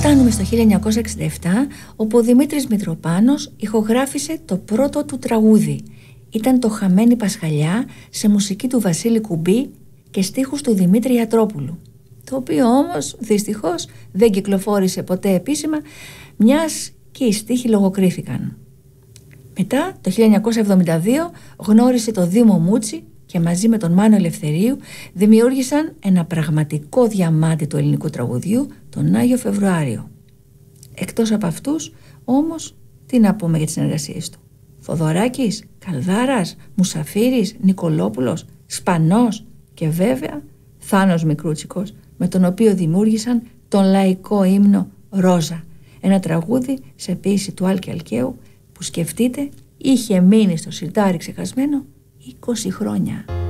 Φτάνουμε στο 1967, όπου ο Δημήτρης Μητροπάνος ηχογράφησε το πρώτο του τραγούδι. Ήταν το «Χαμένη Πασχαλιά» σε μουσική του Βασίλη Κουμπί και στίχους του Δημήτρη Ιατρόπουλου, το οποίο όμως δυστυχώς δεν κυκλοφόρησε ποτέ επίσημα, μιας και οι στίχοι λογοκρίθηκαν. Μετά, το 1972, γνώρισε το Δήμο Μούτσι και μαζί με τον Μάνο Ελευθερίου δημιούργησαν ένα πραγματικό διαμάντι του ελληνικού τραγουδιού, τον Άγιο Φεβρουάριο. Εκτός από αυτούς, όμως, τι να πούμε για τις συνεργασίες του? Θοδωράκης, Καλδάρας, Μουσαφίρης, Νικολόπουλος, Σπανός και βέβαια Θάνος Μικρούτσικος, με τον οποίο δημιούργησαν τον λαϊκό ύμνο «Ρόζα», ένα τραγούδι σε ποίηση του Άλκη Αλκαίου που, σκεφτείτε, είχε μείνει στο σιρτάρι ξεχασμένο 20 χρόνια.